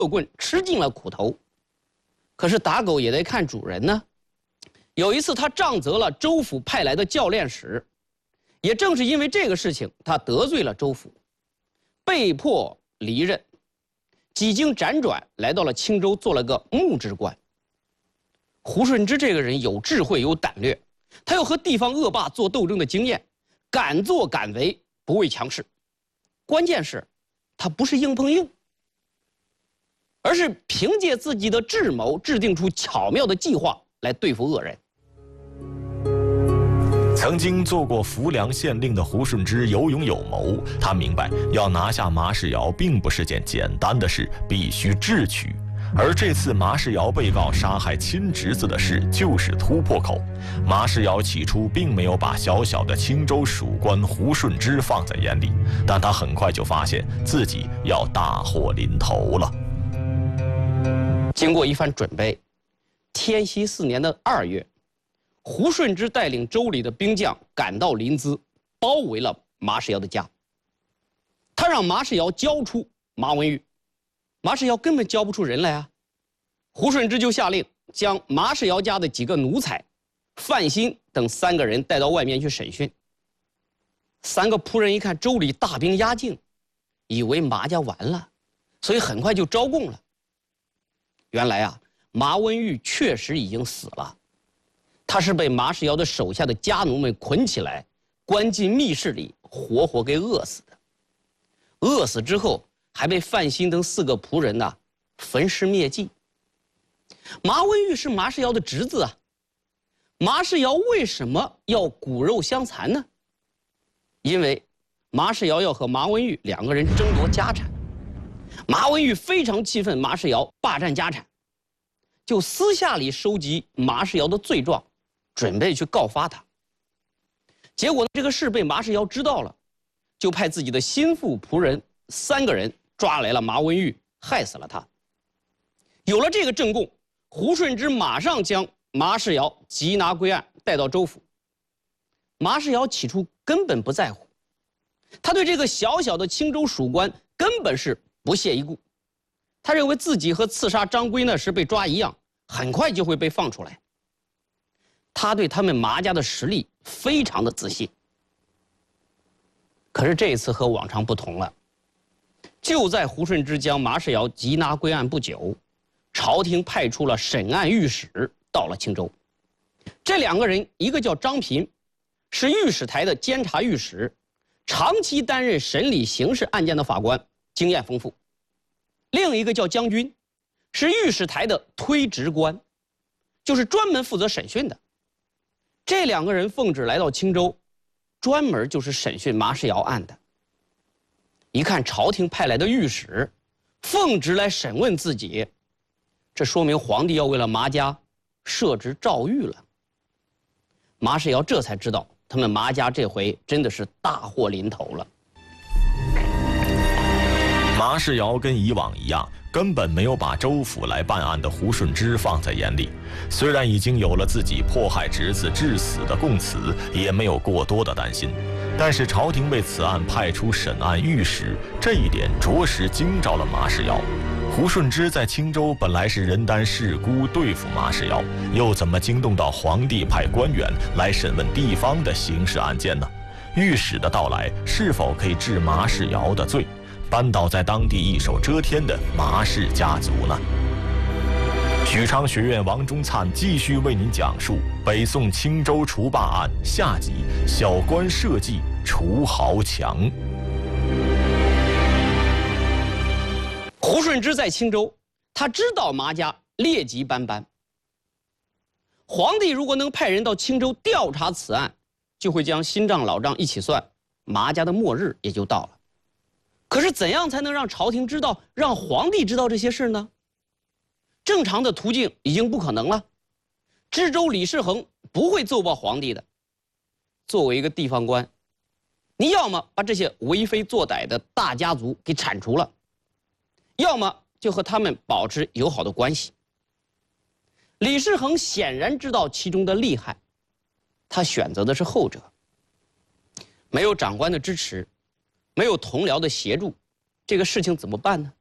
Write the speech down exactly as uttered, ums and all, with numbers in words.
恶棍吃尽了苦头。可是打狗也得看主人呢。有一次，他杖责了州府派来的教练使，也正是因为这个事情，他得罪了州府，被迫离任。几经辗转，来到了青州，做了个牧职官。胡顺之这个人有智慧，有胆略，他又和地方恶霸做斗争的经验，敢作敢为，不畏强势。关键是，他不是硬碰硬，而是凭借自己的智谋，制定出巧妙的计划来对付恶人。 曾经做过浮梁县令的胡顺之有勇有谋，他明白要拿下马世尧并不是件简单的事，必须智取。而这次马世尧被告杀害亲侄子的事就是突破口。马世尧起初并没有把小小的青州属官胡顺之放在眼里，但他很快就发现自己要大祸临头了。 经过一番准备，天禧四年的二月，胡顺之带领州里的兵将赶到临淄，包围了马世尧的家。他让马世尧交出马文玉，马世尧根本交不出人来啊。胡顺之就下令将马世尧家的几个奴才、范新等三个人带到外面去审讯。三个仆人一看州里大兵压境，以为马家完了，所以很快就招供了。原来啊，马文玉确实已经死了，他是被马世尧的手下的家奴们捆起来，关进密室里，活活给饿死的。饿死之后，还被范新等四个仆人呐、啊、焚尸灭迹。马文玉是马世尧的侄子啊，马世尧为什么要骨肉相残呢？因为马世尧要和马文玉两个人争夺家产，马文玉非常气愤马世尧霸占家产，就私下里收集马世尧的罪状，准备去告发他。结果这个事被马世尧知道了，就派自己的心腹仆人三个人抓来了马文玉，害死了他。有了这个证供，胡顺之马上将马世尧缉拿归案，带到州府。马世尧起初根本不在乎，他对这个小小的青州属官根本是不屑一顾。他认为自己和刺杀张圭那时被抓一样，很快就会被放出来。他对他们马家的实力非常的自信。可是这一次和往常不同了，就在胡顺之将马世尧缉拿归案不久，朝廷派出了审案御史到了青州。这两个人，一个叫张平，是御史台的监察御史，长期担任审理刑事案件的法官，经验丰富；另一个叫将军，是御史台的推职官，就是专门负责审讯的。这两个人奉旨来到青州，专门就是审讯马世尧案的。一看朝廷派来的御史奉旨来审问自己，这说明皇帝要为了马家设职诏狱了。马世尧这才知道，他们马家这回真的是大祸临头了。 马世尧跟以往一样，根本没有把州府来办案的胡顺之放在眼里。虽然已经有了自己迫害侄子致死的供词，也没有过多的担心。但是朝廷为此案派出审案御史，这一点着实惊着了马世尧。胡顺之在青州本来是人单势孤对付马世尧，又怎么惊动到皇帝派官员来审问地方的刑事案件呢？御史的到来是否可以治马世尧的罪，扳倒在当地一手遮天的马氏家族呢？许昌学院王中灿继续为您讲述北宋青州除霸案下集：小官设计除豪强。 胡顺之在青州，他知道马家劣迹斑斑。皇帝如果能派人到青州调查此案，就会将新账老账一起算，马家的末日也就到了。可是怎样才能让朝廷知道，让皇帝知道这些事呢？正常的途径已经不可能了。知州李世恒不会奏报皇帝的。作为一个地方官，你要么把这些为非作歹的大家族给铲除了，要么就和他们保持友好的关系。李世恒显然知道其中的厉害，他选择的是后者。没有长官的支持，没有同僚的协助，这个事情怎么办呢？